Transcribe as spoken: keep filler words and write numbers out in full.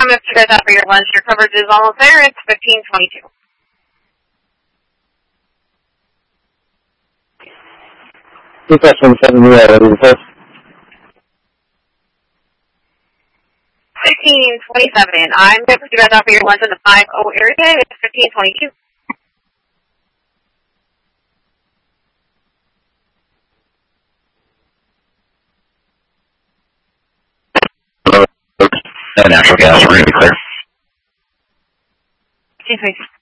time if you guys out for your lunch. Your coverage is almost there. It's fifteen twenty-two. Two twenty-seven, you are ready to post. fifteen twenty-seven. I'm going to put you guys out for your lunch in the five oh area. It's fifteen twenty-two. Natural gas, we're going to be clear. fifteen twenty-two.